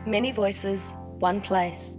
Many voices, one place.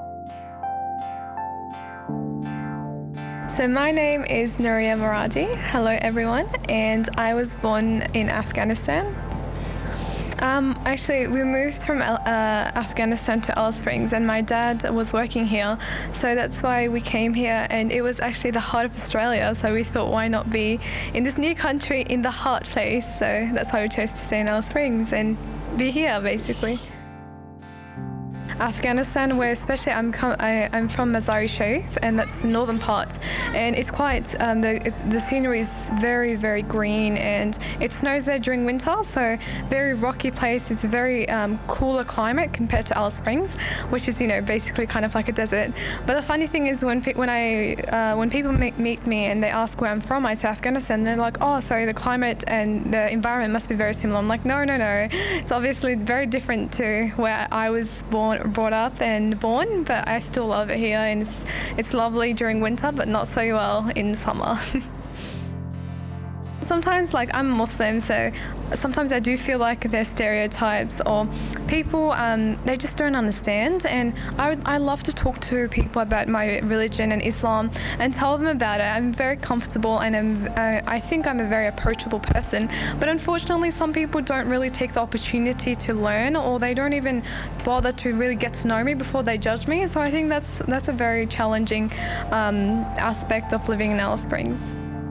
So my name is Nuria Moradi. Hello everyone, and I was born in Afghanistan. Actually, we moved from Afghanistan to Alice Springs, and my dad was working here, so that's why we came here. And it was actually the heart of Australia, so we thought, why not be in this new country in the heart place? So that's why we chose to stay in Alice Springs and be here, basically. Afghanistan, where especially I'm from Mazar-i Sharif, and that's the northern part, and it's quite the scenery is very, very green, and it snows there during winter, so very rocky place. It's a very cooler climate compared to Alice Springs, which is, you know, basically kind of like a desert. But the funny thing is, when people meet me and they ask where I'm from, I say Afghanistan. They're like, oh, so the climate and the environment must be very similar. I'm like, no, it's obviously very different to where I was brought up and born, but I still love it here, and it's lovely during winter, but not so well in summer. Sometimes, like, I'm Muslim, so sometimes I do feel like there's stereotypes or people, they just don't understand, and I love to talk to people about my religion and Islam and tell them about it. I'm very comfortable, and I think I'm a very approachable person, but unfortunately some people don't really take the opportunity to learn, or they don't even bother to really get to know me before they judge me. So I think that's a very challenging aspect of living in Alice Springs.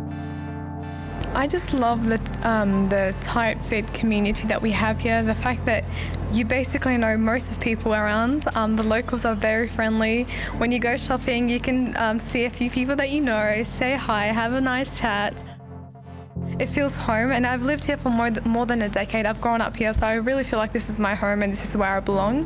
I just love the tight-fit community that we have here. The fact that you basically know most of people around. The locals are very friendly. When you go shopping, you can see a few people that you know, say hi, have a nice chat. It feels home, and I've lived here for more than a decade. I've grown up here, so I really feel like this is my home and this is where I belong.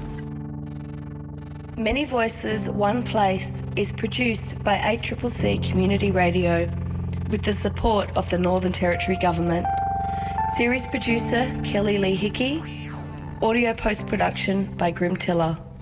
Many Voices, One Place is produced by 8CCC Community Radio, with the support of the Northern Territory Government. Series producer Kelly Lee Hickey. Audio post-production by Grim Tiller.